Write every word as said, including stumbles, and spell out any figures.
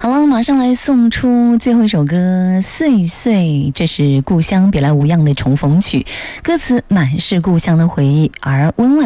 好了，马上来送出最后一首歌《岁岁》，这是故乡别来无恙的重逢曲，歌词满是故乡的回忆，而温婉